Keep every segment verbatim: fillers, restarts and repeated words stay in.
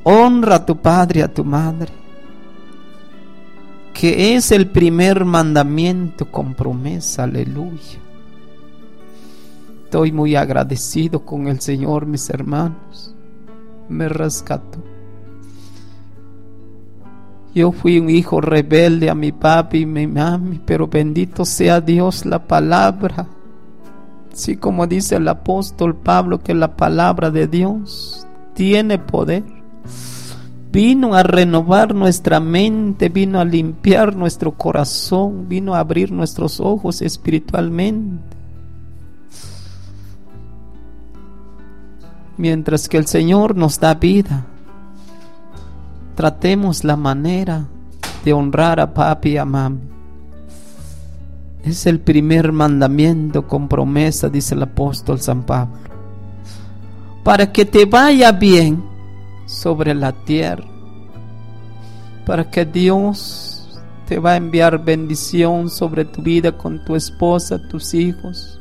honra a tu padre y a tu madre, que es el primer mandamiento con promesa. Aleluya. Estoy muy agradecido con el Señor, mis hermanos. Me rescató. Yo fui un hijo rebelde a mi papi y mi mami, pero bendito sea Dios, la palabra. Así como dice el apóstol Pablo, que la palabra de Dios tiene poder. Vino a renovar nuestra mente, vino a limpiar nuestro corazón, vino a abrir nuestros ojos espiritualmente. Mientras que el Señor nos da vida, tratemos la manera de honrar a papi y a mami. Es el primer mandamiento con promesa, dice el apóstol San Pablo, para que te vaya bien sobre la tierra, para que Dios te va a enviar bendición sobre tu vida con tu esposa, tus hijos,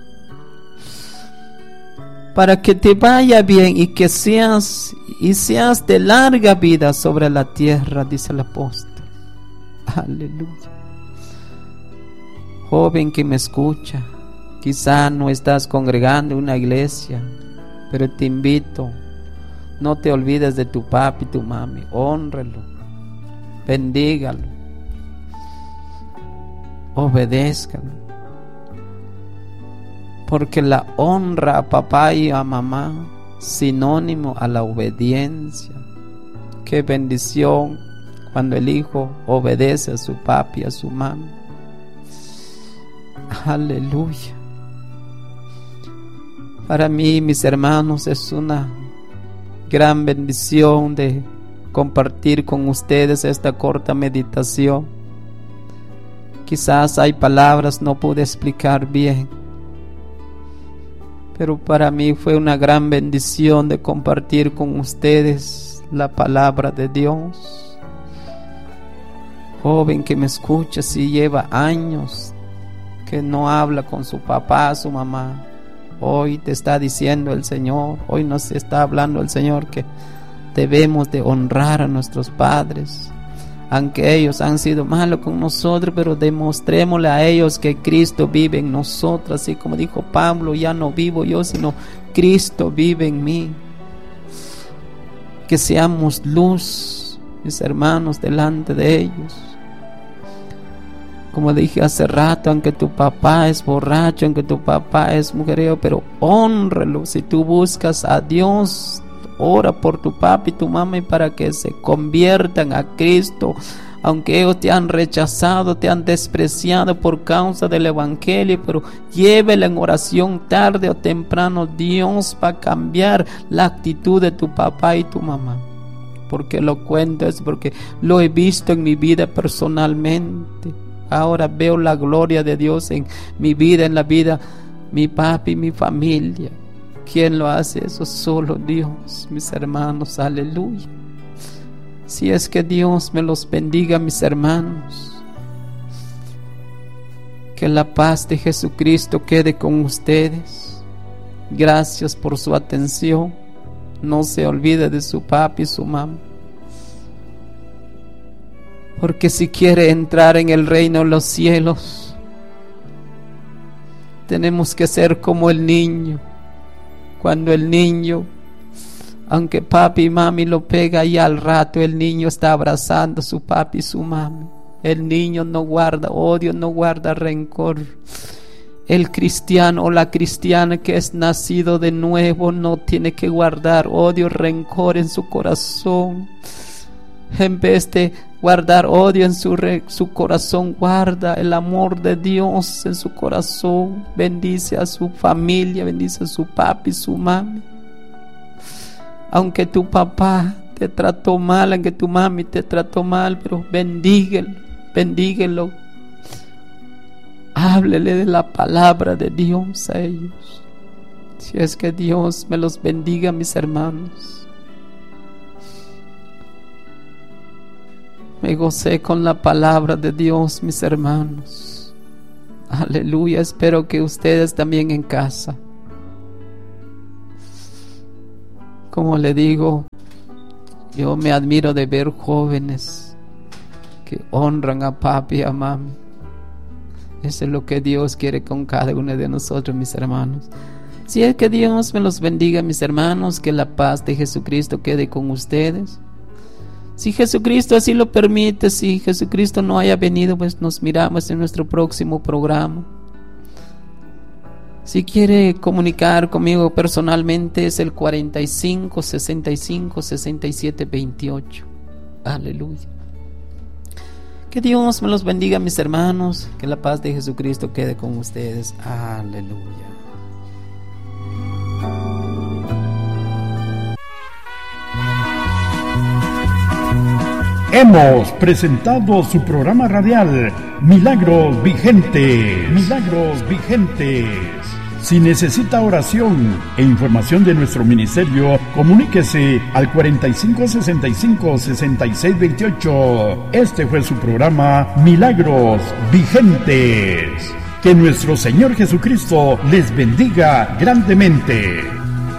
para que te vaya bien y que seas y seas de larga vida sobre la tierra, dice el apóstol. Aleluya. Joven que me escucha, quizá no estás congregando en una iglesia, pero te invito, no te olvides de tu papi y tu mami, hónralo, bendígalo, obedézcalo, porque la honra a papá y a mamá, sinónimo a la obediencia. Qué bendición cuando el hijo obedece a su papi y a su mami. Aleluya. Para mí, mis hermanos, es una gran bendición de compartir con ustedes esta corta meditación. Quizás hay palabras no pude explicar bien, pero para mí fue una gran bendición de compartir con ustedes la palabra de Dios. Joven que me escucha, si lleva años que no habla con su papá, su mamá, hoy te está diciendo el Señor, hoy nos está hablando el Señor que debemos de honrar a nuestros padres, aunque ellos han sido malos con nosotros, pero demostrémosle a ellos que Cristo vive en nosotros, así como dijo Pablo, ya no vivo yo, sino Cristo vive en mí. Que seamos luz, mis hermanos, delante de ellos. Como dije hace rato, aunque tu papá es borracho, aunque tu papá es mujerero, pero hónralo. Si tú buscas a Dios, ora por tu papi y tu mami para que se conviertan a Cristo. Aunque ellos te han rechazado, te han despreciado por causa del evangelio, pero llévela en oración, tarde o temprano Dios va a cambiar la actitud de tu papá y tu mamá. Porque lo cuento es porque lo he visto en mi vida personalmente. Ahora veo la gloria de Dios en mi vida, en la vida, mi papi y mi familia. ¿Quién lo hace eso? Solo Dios, mis hermanos, aleluya. Si es que Dios me los bendiga, mis hermanos. Que la paz de Jesucristo quede con ustedes. Gracias por su atención. No se olvide de su papi y su mamá. Porque si quiere entrar en el reino de los cielos, tenemos que ser como el niño. Cuando el niño, aunque papi y mami lo pega, y al rato el niño está abrazando a su papi y su mami. El niño no guarda odio, no guarda rencor. El cristiano o la cristiana que es nacido de nuevo no tiene que guardar odio, rencor en su corazón. En vez de guardar odio en su, re, su corazón, guarda el amor de Dios en su corazón. Bendice a su familia, bendice a su papi y su mami. Aunque tu papá te trató mal, aunque tu mami te trató mal, pero bendíguelo, bendíguelo. Háblele de la palabra de Dios a ellos. Si es que Dios me los bendiga, mis hermanos. Me gocé con la palabra de Dios, mis hermanos. Aleluya, espero que ustedes también en casa. Como le digo, Yo me admiro de ver jóvenes que honran a papi y a mami. Eso es lo que Dios quiere con cada uno de nosotros, mis hermanos. Si es que Dios me los bendiga, mis hermanos, que la paz de Jesucristo quede con ustedes. Si Jesucristo así lo permite, si Jesucristo no haya venido, pues nos miramos en nuestro próximo programa. Si quiere comunicar conmigo personalmente, es el cuarenta y cinco, sesenta y cinco, sesenta y siete, veintiocho. Aleluya. Que Dios me los bendiga, mis hermanos. Que la paz de Jesucristo quede con ustedes. Aleluya. Hemos presentado su programa radial Milagros Vigentes. Milagros Vigentes. Si necesita oración e información de nuestro ministerio, comuníquese al cuarenta y cinco, sesenta y cinco, sesenta y seis, veintiocho. Este fue su programa Milagros Vigentes. Que nuestro Señor Jesucristo les bendiga grandemente.